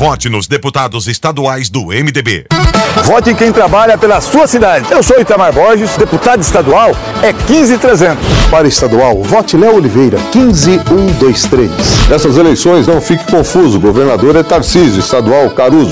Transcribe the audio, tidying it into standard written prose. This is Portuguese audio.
Vote nos deputados estaduais do MDB. Vote em quem trabalha pela sua cidade. Eu sou Itamar Borges, deputado estadual é 15300. Para estadual, vote Léo Oliveira, 15123. Nessas eleições, não fique confuso. Governador é Tarcísio, estadual Caruso.